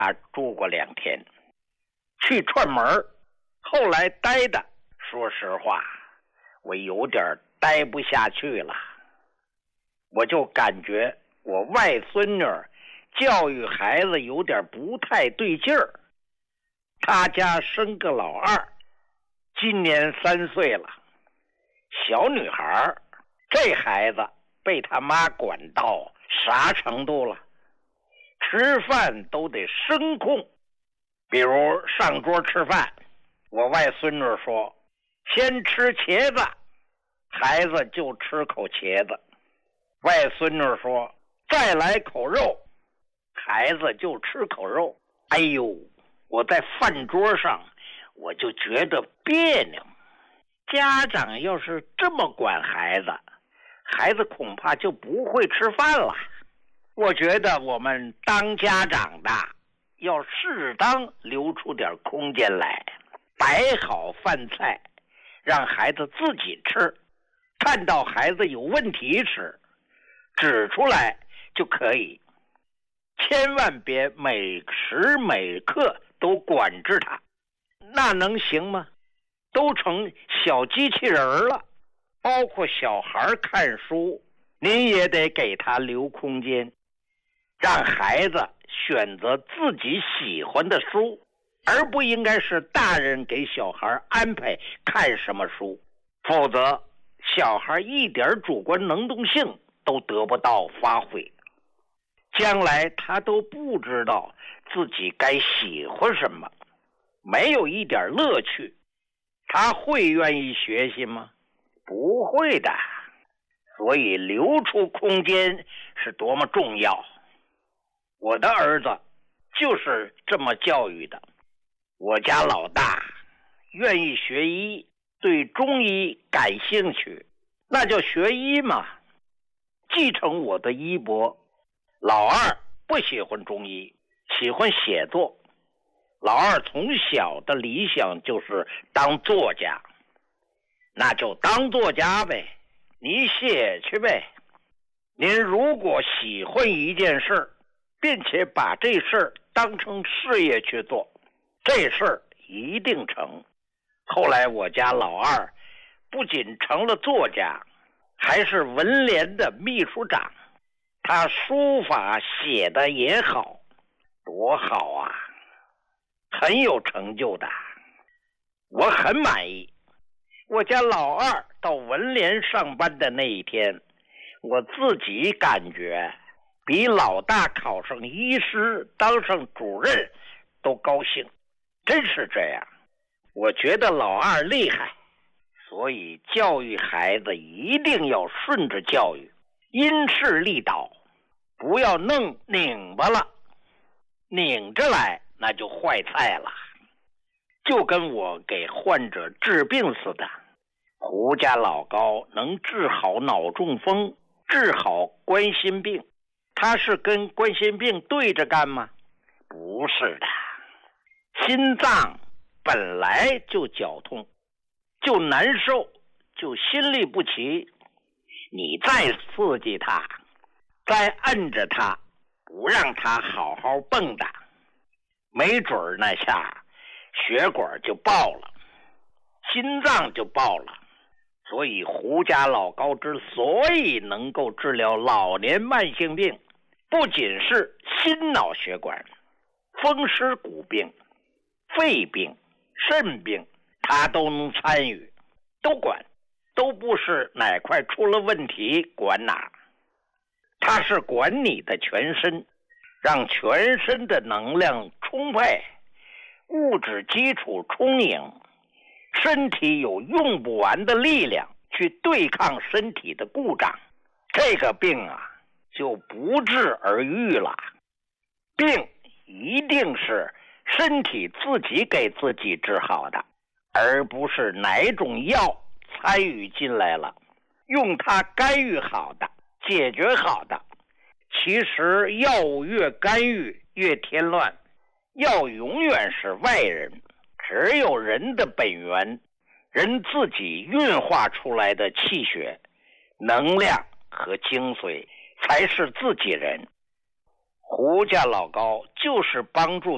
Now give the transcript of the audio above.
家住过2天，去串门，后来待的，说实话，我有点待不下去了。我就感觉我外孙女教育孩子有点不太对劲儿。他家生个老二，今年3岁了，小女孩，这孩子被他妈管到啥程度了？吃饭都得声控。比如上桌吃饭，我外孙女说先吃茄子，孩子就吃口茄子。外孙女说再来口肉，孩子就吃口肉。哎呦，我在饭桌上我就觉得别扭。家长要是这么管孩子，孩子恐怕就不会吃饭了。我觉得我们当家长的要适当留出点空间来，摆好饭菜，让孩子自己吃，看到孩子有问题时指出来就可以，千万别每时每刻都管制他，那能行吗？都成小机器人了。包括小孩看书，您也得给他留空间，让孩子选择自己喜欢的书，而不应该是大人给小孩安排看什么书，否则小孩一点主观能动性都得不到发挥，将来他都不知道自己该喜欢什么，没有一点乐趣，他会愿意学习吗？不会的。所以留出空间是多么重要。我的儿子就是这么教育的。我家老大愿意学医，对中医感兴趣，那就学医嘛，继承我的衣钵。老二不喜欢中医，喜欢写作。老二从小的理想就是当作家，那就当作家呗，你写去呗。您如果喜欢一件事，并且把这事当成事业去做，这事一定成。后来我家老二不仅成了作家，还是文联的秘书长，他书法写的也好，多好啊，很有成就的，我很满意。我家老二到文联上班的那一天，我自己感觉比老大考上医师当上主任都高兴，真是这样。我觉得老二厉害，所以教育孩子一定要顺着教育，因势利导，不要弄拧巴了，拧着来那就坏菜了。就跟我给患者治病似的，胡家老高能治好脑中风，治好冠心病，他是跟冠心病对着干吗？不是的，心脏本来就绞痛，就难受，就心律不齐，你再刺激他，再摁着他，不让他好好蹦跶，没准那下血管就爆了，心脏就爆了。所以胡家老高之所以能够治疗老年慢性病，不仅是心脑血管、风湿骨病、肺病、肾病，他都能参与，都管，都不是哪块出了问题管哪，他是管你的全身，让全身的能量充沛，物质基础充盈，身体有用不完的力量去对抗身体的故障，这个病啊就不治而愈了。病一定是身体自己给自己治好的，而不是哪种药参与进来了，用它干预好的，解决好的。其实药物越干预越添乱，药永远是外人，只有人的本源，人自己运化出来的气血、能量和精髓才是自己人。胡家老高就是帮助